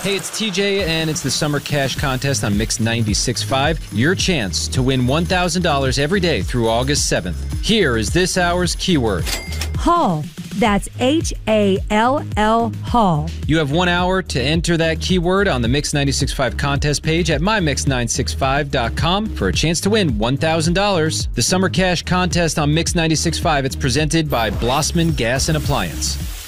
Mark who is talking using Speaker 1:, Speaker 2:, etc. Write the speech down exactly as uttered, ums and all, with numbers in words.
Speaker 1: Hey, it's T J, and it's the Summer Cash Contest on Mix ninety-six point five. Your chance to win one thousand dollars every day through August seventh. Here is this hour's keyword.
Speaker 2: Hall. That's H A L L, Hall.
Speaker 1: You have one hour to enter that keyword on the Mix ninety-six point five contest page at my mix nine six five dot com for a chance to win one thousand dollars. The Summer Cash Contest on Mix ninety-six point five, it's presented by Blossman Gas and Appliance.